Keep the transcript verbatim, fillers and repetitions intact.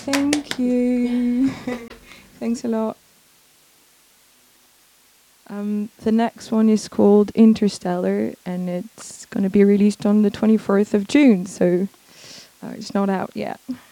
Thank you. Thanks a lot. Um, the next one is called Interstellar, and it's going to be released on the twenty-fourth of June, so uh, it's not out yet.